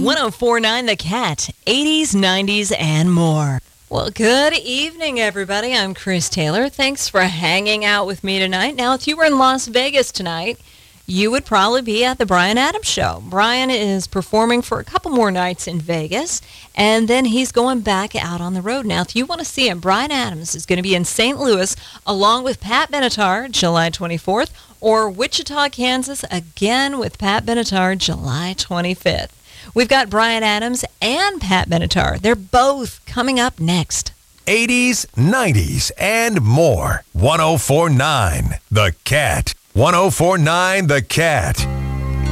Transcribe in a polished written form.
1049 The Cat, 80s, 90s, and more. Well, good evening, everybody. I'm Chris Taylor. Thanks for hanging out with me tonight. Now, if you were in Las Vegas tonight, you would probably be at the Bryan Adams Show. Bryan is performing for a couple more nights in Vegas, and then he's going back out on the road. Now, if you want to see him, Bryan Adams is going to be in St. Louis along with Pat Benatar, July 24th, or Wichita, Kansas, again with Pat Benatar, July 25th. We've got Bryan Adams and Pat Benatar. They're both coming up next. 80s, 90s, and more. 1049 The Cat. 1049 The Cat.